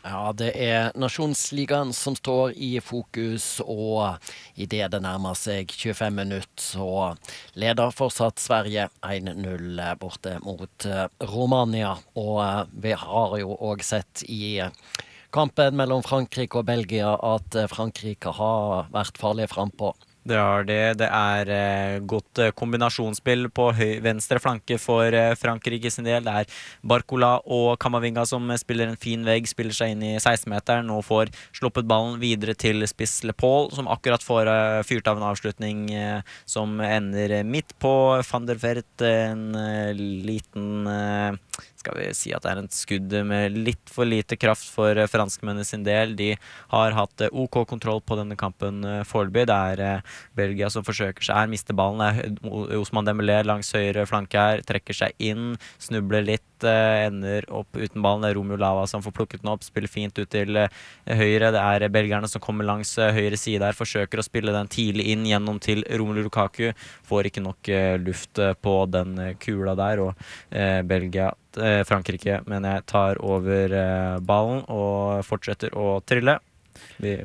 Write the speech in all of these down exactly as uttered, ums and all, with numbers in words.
Ja, det er Nasjonsligaen som står i fokus, og i det det nærmer seg tjuefem minutter, så leder fortsatt Sverige en null borte mot eh, Romania. Og eh, vi har jo også sett i eh, kampen mellom Frankrike og Belgia at eh, Frankrike har vært farlige frempå. Det har det. Det er eh, godt eh, kombinasjonsspill på høy, venstre flanke for eh, Frankrike sin del. Det er Barcola og Kamavinga som eh, spiller en fin vegg, spiller seg inn i seksten-meteren og får sluppet ballen videre til spiss Le Paul, som akkurat får eh, fyrt av en avslutning eh, som ender midt på Van der Vert. En eh, liten eh, skal vi si at det er en skudd med litt for lite kraft for eh, franskmennene sin del. De har hatt eh, OK kontroll på denne kampen eh, foreløpig. Det er eh, Belgia som forsøker seg her, mister ballen. Ousmane Dembélé langs høyre flanke her, trekker seg inn, snubler litt, ender opp uten ballen. Det er Romeo Lava som får plukket den opp, spiller fint ut til høyre. Det er belgierne som kommer langs høyre side her, forsøker å spille den tidlig inn gjennom til Romelu Lukaku. Får ikke nok luft på den kula der, og Belgia, Frankrike, mener jeg, tar over ballen og fortsetter å trille. Vi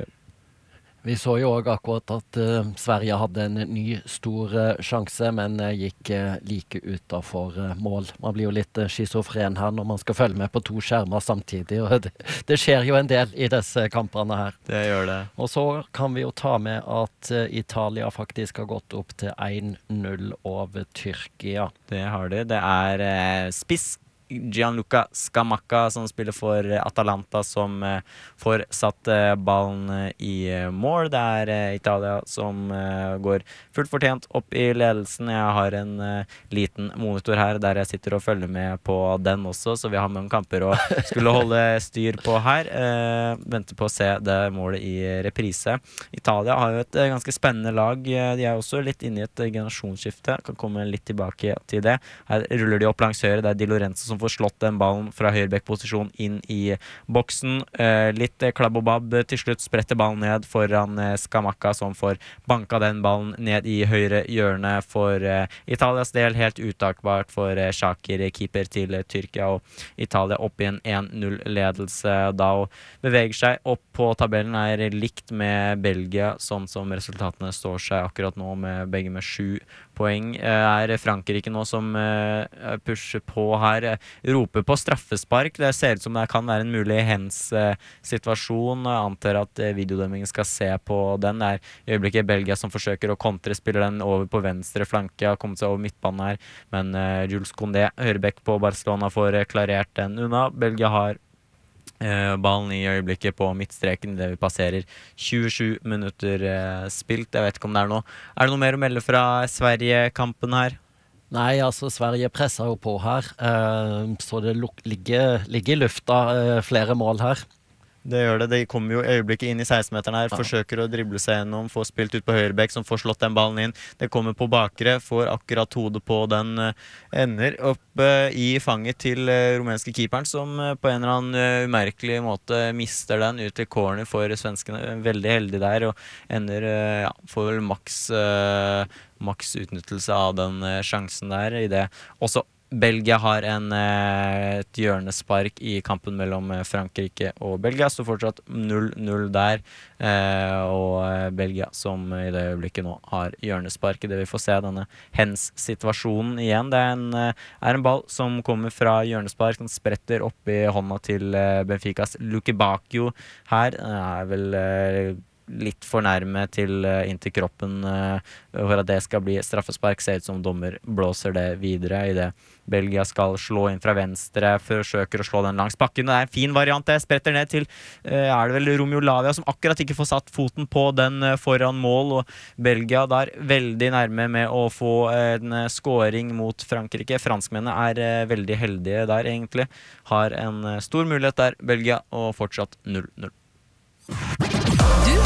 Vi så jo også akkurat at uh, Sverige hadde en ny stor uh, sjanse, men uh, gikk uh, like utenfor uh, mål. Man blir jo litt uh, schizofren her når man skal følge med på to skjermer samtidig, og det, det skjer jo en del i disse kampene her. Det gjør det. Og så kan vi jo ta med at uh, Italia faktisk har gått opp til en null over Tyrkia. Det har de. Det er uh, spiss Gianluca Scamacca som spiller for Atalanta, som eh, får satt eh, ballen eh, i mål. Det er eh, Italia som eh, går fullt fortjent opp i ledelsen. Jeg har en eh, liten monitor her der jeg sitter og følger med på den også, så vi har mange kamper å skulle holde styr på her. Eh, venter på å se det målet i reprise. Italia har jo et eh, ganske spennende lag. De er også litt inne i et generasjonsskifte. Kan komme litt tilbake til det. Her ruller de opp langs høyre. Det er Di Lorenzo som får slått den ballen fra høyreback-posisjon inn i boksen. Eh, litt klabb og babb til slutt, spretter ballen ned foran eh, Scamacca, som får banka den ballen ned i høyre hjørne for eh, Italias del. Helt uttakbart for eh, Shakir, keeper til eh, Tyrkia, og Italia opp i en en null-ledelse da, og beveger seg opp på tabellen. Er likt med Belgia, sånn som resultatene står seg akkurat nå, med begge med sju poeng. Er Frankrike nå som uh, pusher på her, roper på straffespark. Det ser ut som det kan være en mulig hens-situasjon. Uh, antar at uh, videodømmingen skal se på den. Det er i øyeblikket Belgia som forsøker å kontre, spiller den over på venstre flanke, har kommet seg over midtbanen her, men uh, Jules Koundé, høyrebekk på Barcelona, får uh, klarert den unna. Belgia har Uh, ballen i øyeblikket på midtstreken, det vi passerer tjuesju minutter uh, spilt. Jeg vet ikke om det er noe Er det noe mer å melde fra Sverige-kampen her? Nei, altså Sverige presser jo på her, uh, så det ligger, ligger i lufta uh, flere mål her. Det gjør det. De kommer jo i øyeblikket inn i seksten-meteren her, ja. Forsøker å drible seg gjennom, får spilt ut på høyrebekk, som får slått den ballen inn. Det kommer på bakre, får akkurat hodet på den, ender opp uh, i fanget til uh, rumenske keeperen, som uh, på en eller annen uh, umerkelig måte mister den ut til corner for svenskene. Veldig heldig der, og ender, uh, ja, får vel maks, uh, maks utnyttelse av den uh, sjansen der i det. Også Belgia har en, et hjørnespark i kampen mellom Frankrike og Belgia, så fortsatt null null der, og Belgia som i det øyeblikket nå har hjørnespark. Det vi får se denne hens-situasjonen igjen. Det er en, er en ball som kommer fra hjørnespark, den spretter opp i hånda til Benficas Luke Bacchio her. Det er vel litt for nærme til uh, inntil kroppen uh, for at det skal bli straffespark. Ser ut som dommer blåser det videre i det Belgia skal slå inn fra venstre, forsøker å slå den langs bakken. Det er en fin variant, det spretter ned til uh, er det vel Romeo Lavia som akkurat ikke får satt foten på den uh, foran mål, og Belgia der veldig nærme med å få uh, en uh, scoring mot Frankrike. Franskmennene er uh, veldig heldige der egentlig, har en uh, stor mulighet der, Belgia, og fortsatt null null. Du